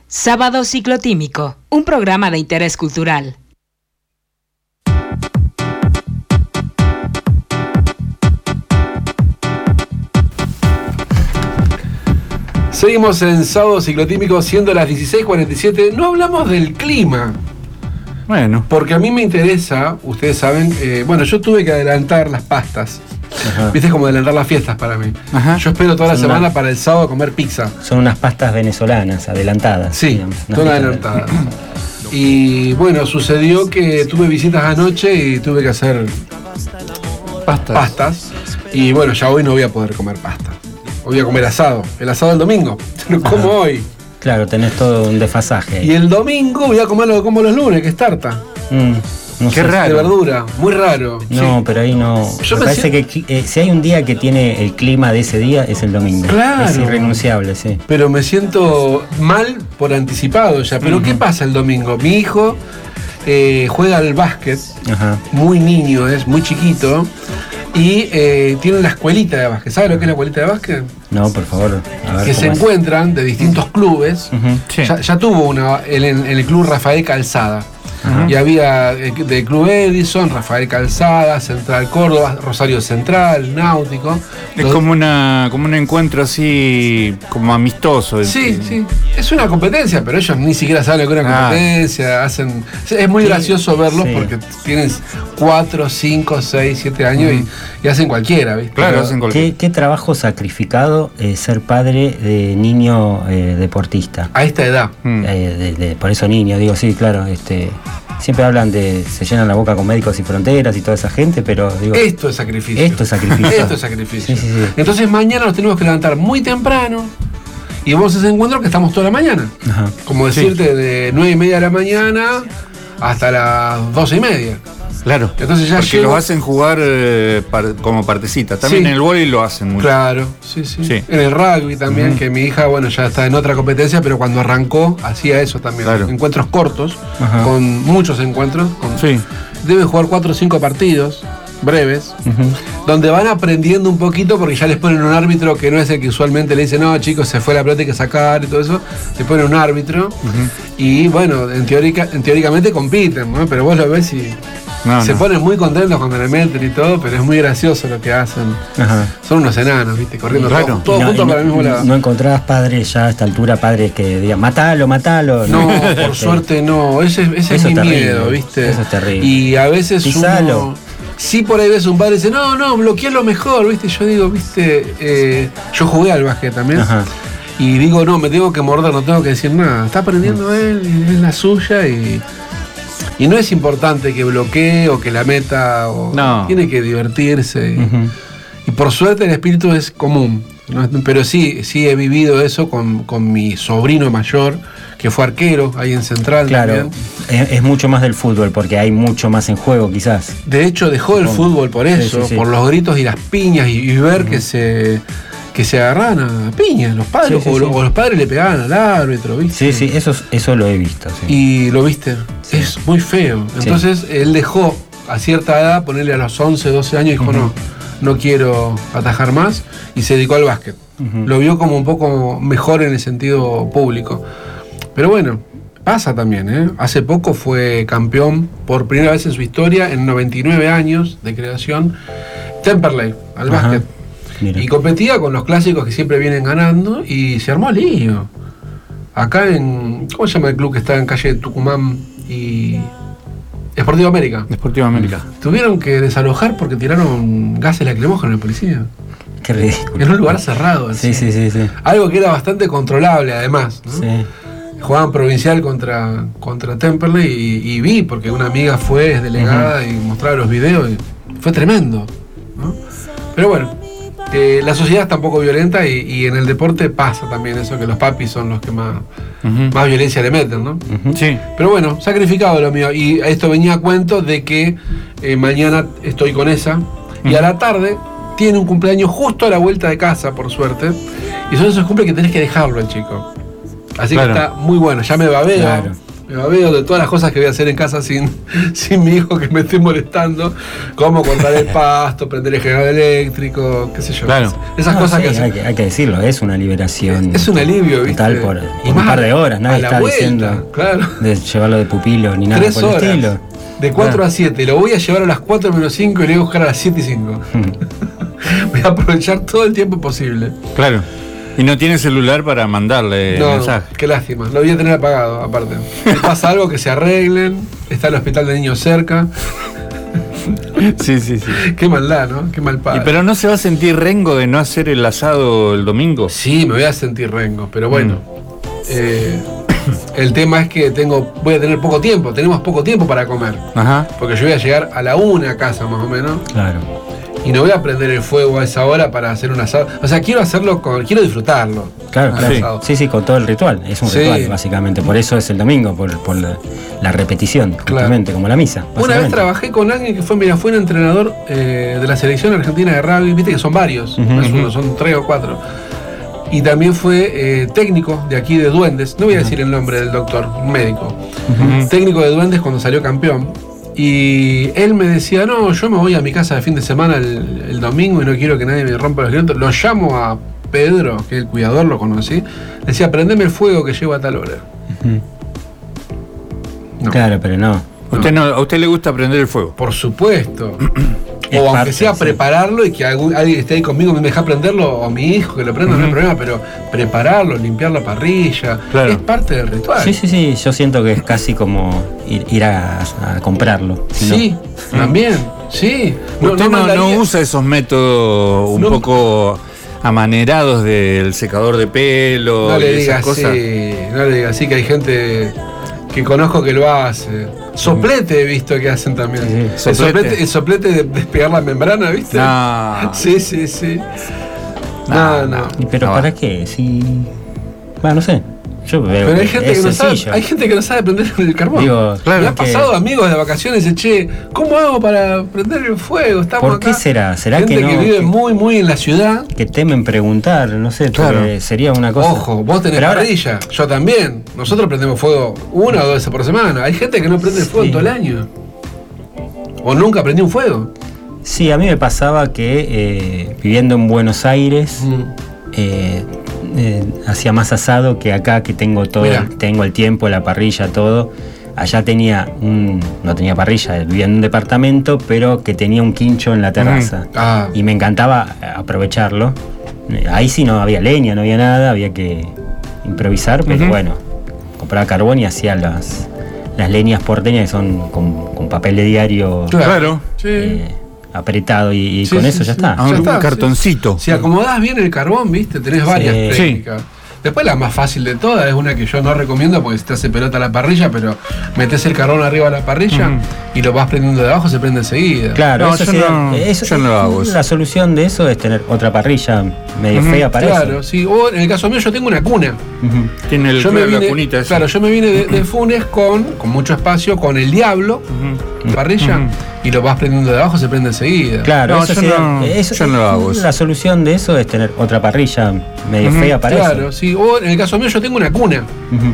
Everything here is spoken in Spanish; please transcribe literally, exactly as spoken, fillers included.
Sábado Ciclotímico, un programa de interés cultural. Seguimos en Sábado Ciclotímico, siendo las dieciséis cuarenta y siete. No hablamos del clima. Bueno. Porque a mí me interesa, ustedes saben, eh, bueno, yo tuve que adelantar las pastas. Ajá. Viste, es como adelantar las fiestas para mí. Ajá. Yo espero toda la son semana una, para el sábado comer pizza. Son unas pastas venezolanas, adelantadas. Sí, digamos, todas adelantadas. Y bueno, sucedió que tuve visitas anoche y tuve que hacer pastas. pastas. Y bueno, ya hoy no voy a poder comer pasta. Hoy voy a comer asado. El asado del domingo. Lo como hoy. Claro, tenés todo un desfasaje. Y el domingo voy a comer lo que como los lunes, que es tarta. Mm. No Qué sé, raro. De verdura, muy raro. No, sí. Pero ahí no. Yo me parece me que eh, si hay un día que tiene el clima de ese día, es el domingo. Claro. Es irrenunciable, sí. Pero me siento mal por anticipado ya. Pero uh-huh. ¿Qué pasa el domingo? Mi hijo eh, juega al básquet, uh-huh. muy niño, es muy chiquito, y eh, tiene la escuelita de básquet. ¿Sabe lo que es la escuelita de básquet? No, por favor. A ver, que se es? encuentran de distintos clubes. Uh-huh. Sí. Ya, ya tuvo una en, en el club Rafael Calzada. Uh-huh. Y había de Club Edison, Rafael Calzada, Central Córdoba, Rosario Central, Náutico. Es Los... como una como un encuentro así, como amistoso. Sí, sí. Es una competencia, pero ellos ni siquiera saben lo que es una competencia. Ah. Hacen... Es muy sí. gracioso verlos sí. porque tienes cuatro, cinco, seis, siete años uh-huh. y, y hacen cualquiera, ¿viste? Claro, pero... hacen cualquiera. ¿Qué, qué trabajo sacrificado eh, ser padre de niño eh, deportista? A esta edad. Mm. Eh, de, de, por eso niño, digo, sí, claro, este... Siempre hablan de, se llenan la boca con Médicos Sin Fronteras y toda esa gente, pero digo... Esto es sacrificio. Esto es sacrificio. Esto es sacrificio. Sí, sí, sí. Entonces mañana nos tenemos que levantar muy temprano y vamos a ese encuentro que estamos toda la mañana. Ajá. Como decirte, sí. de nueve y media de la mañana hasta las doce y media. Claro, entonces ya porque llego... los hacen jugar eh, par, como partecita. También sí. En el vóley lo hacen mucho. Claro, sí, sí, sí. En el rugby también, uh-huh. que mi hija, bueno, ya está en otra competencia, pero cuando arrancó hacía eso también. Claro. Encuentros cortos, uh-huh. con muchos encuentros. Con... Sí. Deben jugar cuatro o cinco partidos breves, uh-huh. donde van aprendiendo un poquito porque ya les ponen un árbitro que no es el que usualmente le dice, no, chicos, se fue la pelota, hay que sacar y todo eso. Le ponen un árbitro uh-huh. y bueno, en, teórica, en teóricamente compiten, ¿no? Pero vos lo ves y... No, se no. ponen muy contentos cuando le meten y todo, pero es muy gracioso lo que hacen. Ajá. Son unos enanos, ¿viste? Corriendo claro. todos todo no, juntos no, para el mismo lado. ¿No encontrabas padres ya a esta altura, padres que digan, matalo, matalo? No, por suerte no. Ese, ese es mi terrible, miedo, ¿viste? Eso es terrible. Y a veces Pisalo. uno... Sí, por ahí ves un padre y dice, no, no, bloqueé lo mejor, ¿viste? Yo digo, ¿viste? Eh, yo jugué al básquet también. Ajá. Y digo, no, me tengo que morder, no tengo que decir nada. Está aprendiendo mm. él, es la suya y... Y no es importante que bloquee o que la meta, o no. Tiene que divertirse. Uh-huh. Y por suerte el espíritu es común. ¿no? Pero sí, sí he vivido eso con, con mi sobrino mayor, que fue arquero ahí en Central. Claro, es, es mucho más del fútbol, porque hay mucho más en juego quizás. De hecho dejó el fútbol por eso, sí, sí, sí. por los gritos y las piñas y, y ver uh-huh. que se... que se agarraban a piñas los padres, sí, sí, o, sí. o los padres le pegaban al árbitro, ¿viste? Sí, sí, eso, eso lo he visto. Sí. Y lo viste, sí. es muy feo. Entonces sí. él dejó a cierta edad, ponerle a los once, doce años, y dijo, uh-huh. no, no quiero atajar más, y se dedicó al básquet. Uh-huh. Lo vio como un poco mejor en el sentido público. Pero bueno, pasa también, ¿eh? Hace poco fue campeón por primera vez en su historia, en noventa y nueve años de creación, Temperley, al uh-huh. básquet. Mira. Y competía con los clásicos que siempre vienen ganando y se armó lío. Acá en... ¿Cómo se llama el club que está en calle Tucumán y... Deportivo América? Deportivo América. Tuvieron que desalojar porque tiraron gases lacrimógenos a la policía. Qué ridículo. En un lugar cerrado. Así. Sí, sí, sí, sí. Algo que era bastante controlable además, ¿no? Sí. Jugaban provincial contra, contra Temperley y, y vi, porque una amiga fue, es delegada, uh-huh. y mostraba los videos y fue tremendo, ¿no? Pero bueno. Eh, la sociedad está un poco violenta y, y en el deporte pasa también eso, que los papis son los que más, uh-huh. más violencia le meten, ¿no? Uh-huh. Sí. Pero bueno, sacrificado lo mío. Y esto venía a cuento de que eh, mañana estoy con esa uh-huh. y a la tarde tiene un cumpleaños justo a la vuelta de casa, por suerte. Y son esos cumpleaños que tenés que dejarlo al chico. Así claro. que está muy bueno. Ya me babeo. Claro. Me babeo de todas las cosas que voy a hacer en casa sin, sin mi hijo que me esté molestando, como cortar el pasto, prender el generador eléctrico, qué sé yo. Claro. Esas No, cosas sí, que hacen. hay, que hay que decirlo, es una liberación. Es un alivio, ¿viste? Total por Y un más par de horas, a nadie la está vuelta, diciendo claro. de llevarlo de pupilo ni nada Tres por el horas. estilo. De cuatro Claro. a siete. Lo voy a llevar a las cuatro menos cinco y lo voy a buscar a las siete y cinco. Voy a aprovechar todo el tiempo posible. Claro. Y no tiene celular para mandarle No, mensaje. qué lástima. Lo voy a tener apagado, aparte. Si pasa algo, que se arreglen. Está el hospital de niños cerca. Sí, sí, sí. Qué maldad, ¿no? Qué mal Y, padre. pero no se va a sentir rengo de no hacer el asado el domingo. Sí, me voy a sentir rengo, pero bueno. Mm. eh, el tema es que tengo, voy a tener poco tiempo. Tenemos poco tiempo para comer. Ajá. Porque yo voy a llegar a la una a casa, más o menos. Claro. Y no voy a prender el fuego a esa hora para hacer un asado. O sea, quiero hacerlo con. Quiero disfrutarlo. Claro, Ah, claro. asado. Sí, sí, con todo el ritual. Es un Sí. ritual, básicamente. Por eso es el domingo, por, por la, la repetición, justamente, como la misa. Una vez básicamente. trabajé con alguien que fue, mira, fue un entrenador eh, de la selección argentina de rugby, viste que son varios, Ujú, no es uno, ujú. son tres o cuatro. Y también fue eh, técnico de aquí de Duendes, no voy a decir el nombre del doctor, un médico. Ujú. Técnico de Duendes cuando salió campeón. Y él me decía, no, yo me voy a mi casa de fin de semana el, el domingo y no quiero que nadie me rompa los gritos. Lo llamo a Pedro, que es el cuidador, lo conocí. Le decía, prendeme el fuego que llego a tal hora. Ujú. No. Claro, pero no. Usted no, a usted le gusta prender el fuego. Por supuesto. Es O aunque parte, sea sí. prepararlo y que algún- alguien esté ahí conmigo me deja prenderlo, o mi hijo que lo prenda, no hay Ujú. problema, pero prepararlo, limpiar la parrilla, Claro. es parte del ritual. Sí, sí, sí. Yo siento que es casi como ir, ir a, a comprarlo. Si no- Sí, también, sí. No, Usted no no, no mandaría- usa esos métodos un No. poco amanerados del secador de pelo no y le esas digas cosas. así, no le digas así, que hay gente que conozco que lo hace. Soplete he visto que hacen también. Sí, sí. El Soplete. soplete, el soplete de despegar la membrana, ¿viste? No. Sí, sí, sí. No, No, no. ¿Y ¿Pero Ah, para va. qué? Si... Bueno, no sé. Yo veo Pero hay que gente, es que no sabe, sencillo. hay gente que no sabe prender el carbón. Digo, Claro, Me ha que- pasado amigos de vacaciones y che, ¿cómo hago para prender el fuego? Estamos ¿Por qué acá. será? ¿Será gente que no? vive que- muy, muy en la ciudad. que temen preguntar, no sé, Claro. porque sería una cosa. Ojo, vos tenés Pero ahora- parrilla, yo también. Nosotros prendemos fuego una o dos veces por semana. Hay gente que no prende el fuego Sí. en todo el año. O nunca prendió un fuego. Sí, a mí me pasaba que eh, viviendo en Buenos Aires Mm. eh, eh, hacía más asado que acá, que tengo todo, Mirá. tengo el tiempo, la parrilla, todo. Allá tenía un, no tenía parrilla, vivía en un departamento, pero que tenía un quincho en la terraza. Ah, Y me encantaba aprovecharlo. Eh, Ahí sí no había leña, no había nada, había que improvisar, pero Ujú. bueno, compraba carbón y hacía las, las leñas porteñas que son con, con papel de diario Claro. sí. eh, apretado y, y Sí, con sí, eso ya sí. está. Ah, un Ya está, cartoncito. Si acomodás bien el carbón, viste, tenés varias Sí. técnicas. Después la más fácil de todas es una que yo no recomiendo porque se te hace pelota la parrilla, pero metés el carbón arriba de la parrilla Ujú. y lo vas prendiendo de abajo, se prende enseguida. Claro, No, eso yo sería- no- eso- yo no lo hago eso. La solución de eso es tener otra parrilla medio Ujú, fea para Claro, eso. sí. O en el caso mío yo tengo una cuna. Ujú. Tiene el Yo me la vine, cunita esa. claro, yo me vine de, de Funes con, con mucho espacio, con el diablo, Ujú. parrilla, Ujú. y lo vas prendiendo de abajo, se prende enseguida. Claro, No, eso yo sería- no- eso- yo no lo hago eso. La solución de eso es tener otra parrilla medio Ujú, fea para Claro, eso. sí. O en el caso mío yo tengo una cuna. Ujú.